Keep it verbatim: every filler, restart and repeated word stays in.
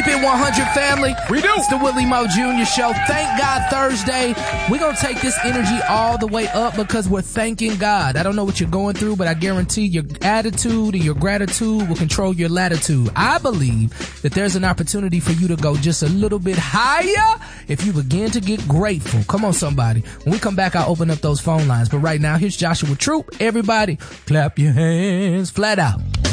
Keep it one hundred, family. We do. It's the Willie Mo Junior Show. Thank God Thursday. We're going to take this energy all the way up because we're thanking God. I don't know what you're going through, but I guarantee your attitude and your gratitude will control your latitude. I believe that there's an opportunity for you to go just a little bit higher if you begin to get grateful. Come on, somebody. When we come back, I'll open up those phone lines. But right now, here's Joshua Troop. Everybody, clap your hands flat out.